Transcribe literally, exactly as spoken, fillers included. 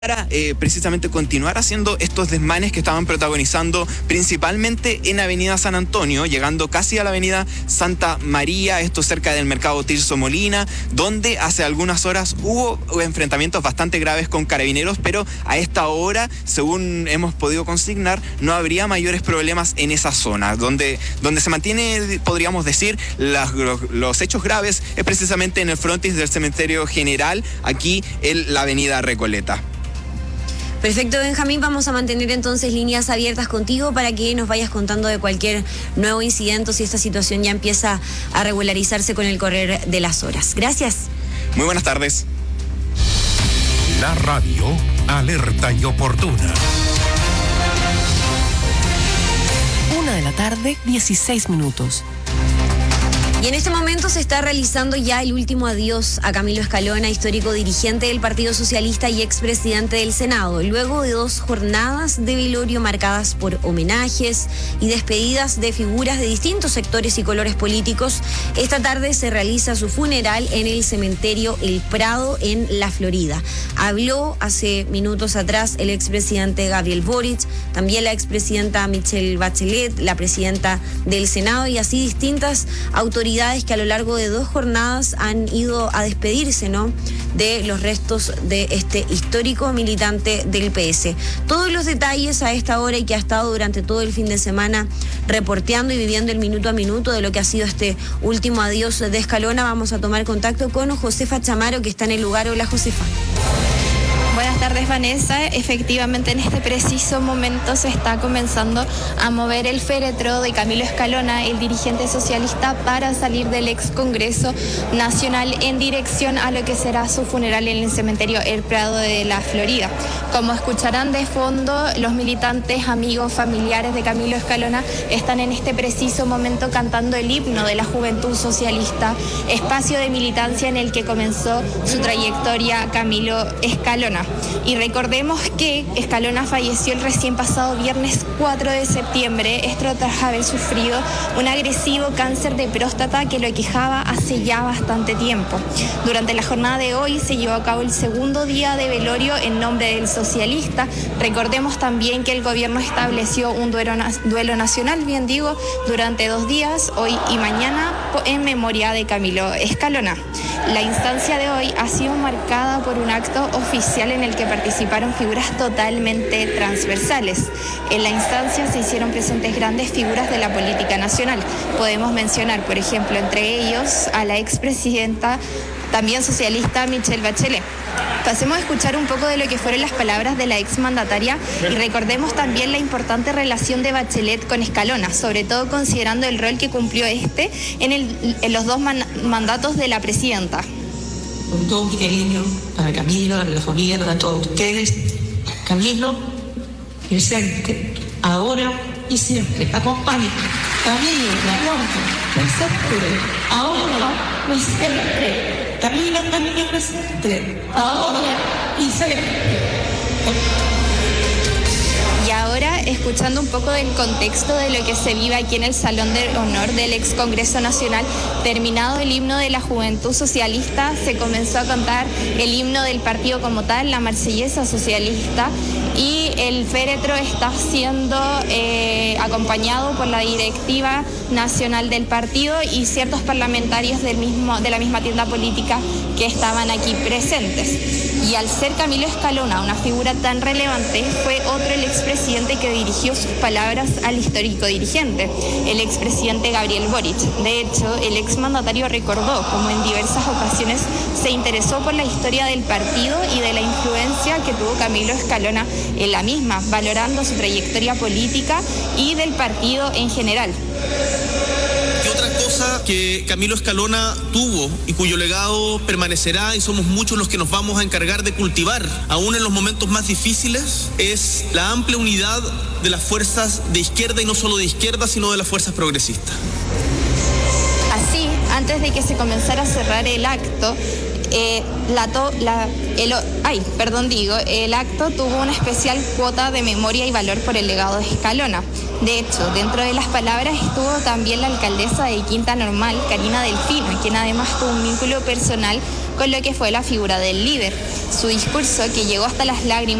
para eh, precisamente continuar haciendo estos desmanes que estaban protagonizando principalmente en Avenida San Antonio, llegando casi a la Avenida Santa María, esto cerca del Mercado Tirso Molina, donde hace algunas horas hubo enfrentamientos bastante graves con carabineros, pero a esta hora, según hemos podido consignar, no habría mayores problemas en esa zona, donde, donde se mantiene, podríamos decir, las, los, los hechos graves es precisamente en el frontis del Cementerio General, aquí en la Avenida Recoleta. Perfecto, Benjamín, vamos a mantener entonces líneas abiertas contigo para que nos vayas contando de cualquier nuevo incidente, si esta situación ya empieza a regularizarse con el correr de las horas. Gracias. Muy buenas tardes. La radio alerta y oportuna. Una de la tarde, dieciséis minutos. Y en este momento se está realizando ya el último adiós a Camilo Escalona, histórico dirigente del Partido Socialista y expresidente del Senado. Luego de dos jornadas de velorio marcadas por homenajes y despedidas de figuras de distintos sectores y colores políticos, esta tarde se realiza su funeral en el cementerio El Prado en La Florida. Habló hace minutos atrás el expresidente Gabriel Boric, también la expresidenta Michelle Bachelet, la presidenta del Senado y así distintas autoridades que a lo largo de dos jornadas han ido a despedirse, ¿no?, de los restos de este histórico militante del P S. Todos los detalles a esta hora y que ha estado durante todo el fin de semana reporteando y viviendo el minuto a minuto de lo que ha sido este último adiós de Escalona, vamos a tomar contacto con Josefa Chamaro, que está en el lugar. Hola, Josefa. Buenas tardes, Vanessa. Efectivamente, en este preciso momento se está comenzando a mover el féretro de Camilo Escalona, el dirigente socialista, para salir del ex Congreso Nacional en dirección a lo que será su funeral en el cementerio El Prado de La Florida. Como escucharán de fondo, los militantes, amigos, familiares de Camilo Escalona están en este preciso momento cantando el himno de la Juventud Socialista, espacio de militancia en el que comenzó su trayectoria Camilo Escalona. Y recordemos que Escalona falleció el recién pasado viernes cuatro de septiembre, esto tras haber sufrido un agresivo cáncer de próstata que lo aquejaba hace ya bastante tiempo. Durante la jornada de hoy se llevó a cabo el segundo día de velorio en nombre del socialista. Recordemos también que el gobierno estableció un duelo, duelo nacional, bien digo, durante dos días, hoy y mañana, en memoria de Camilo Escalona. La instancia de hoy ha sido marcada por un acto oficial en el que participaron figuras totalmente transversales. En la instancia se hicieron presentes grandes figuras de la política nacional. Podemos mencionar, por ejemplo, entre ellos a la expresidenta, también socialista, Michelle Bachelet. Pasemos a escuchar un poco de lo que fueron las palabras de la exmandataria y recordemos también la importante relación de Bachelet con Escalona, sobre todo considerando el rol que cumplió este en, el, en los dos man, mandatos de la presidenta. Con todo mi cariño para Camilo, para la familia, para todos ustedes. Camilo, presente, ahora y siempre. Acompañe. Camilo, presente, ahora y siempre. Camilo, Camilo, presente, ahora y siempre. Y ahora, escuchando un poco del contexto de lo que se vive aquí en el Salón de Honor del ex Congreso Nacional, terminado el himno de la Juventud Socialista, se comenzó a cantar el himno del partido como tal, la Marsellesa Socialista, y el féretro está siendo eh, acompañado por la directiva nacional del partido y ciertos parlamentarios del mismo, de la misma tienda política que estaban aquí presentes. Y al ser Camilo Escalona una figura tan relevante, fue otro el expresidente que dirigió sus palabras al histórico dirigente, el expresidente Gabriel Boric. De hecho, el exmandatario recordó cómo en diversas ocasiones se interesó por la historia del partido y de la influencia que tuvo Camilo Escalona en la misma, valorando su trayectoria política y del partido en general. Y otra cosa que Camilo Escalona tuvo y cuyo legado permanecerá, y somos muchos los que nos vamos a encargar de cultivar, aún en los momentos más difíciles, es la amplia unidad de las fuerzas de izquierda, y no solo de izquierda, sino de las fuerzas progresistas. Así, antes de que se comenzara a cerrar el acto, Eh, la to, la, el, ay, perdón, digo, el acto tuvo una especial cuota de memoria y valor por el legado de Escalona. De hecho, dentro de las palabras estuvo también la alcaldesa de Quinta Normal, Karina Delfino, quien además tuvo un vínculo personal con lo que fue la figura del líder. Su discurso, que llegó hasta las lágrimas,